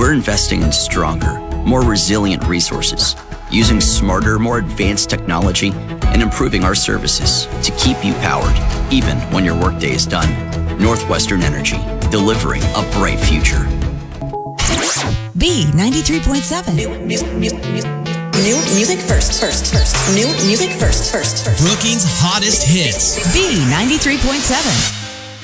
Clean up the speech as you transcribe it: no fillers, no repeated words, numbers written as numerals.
we're investing in stronger, more resilient resources, using smarter, more advanced technology, and improving our services to keep you powered, even when your workday is done. Northwestern Energy, delivering a bright future. B93.7. New music first. New music first. Brookings' hottest hits. B93.7.